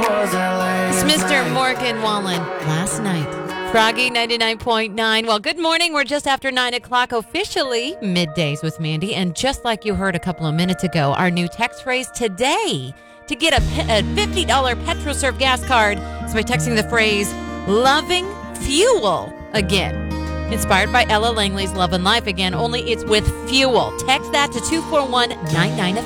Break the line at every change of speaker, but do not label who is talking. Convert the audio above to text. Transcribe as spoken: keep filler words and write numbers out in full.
It's Mister Morgan Wallen, Last Night. Froggy ninety-nine point nine. Well, good morning. We're just after nine o'clock, officially middays with Mandy. And just like you heard a couple of minutes ago, our new text phrase today to get a, a fifty dollars PetroServe gas card is by texting the phrase, loving fuel again. Inspired by Ella Langley's Love and Life again, only it's with fuel. Text that to two four one nine nine